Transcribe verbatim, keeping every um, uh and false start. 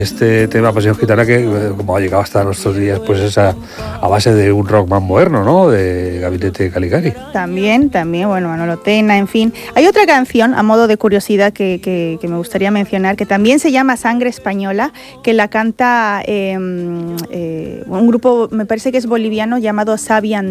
Este tema Pasión Gitana que eh, como ha llegado hasta nuestros días, pues es a, a base de un rock más moderno, ¿no? De Gabinete Caligari. También, también, bueno, Manolo Tena, en fin. Hay otra canción, a modo de curiosidad, que, que, que me gustaría mencionar, que también se llama Sangre Española, que la canta eh, eh, un grupo, me parece que es boliviano, llamado Sabian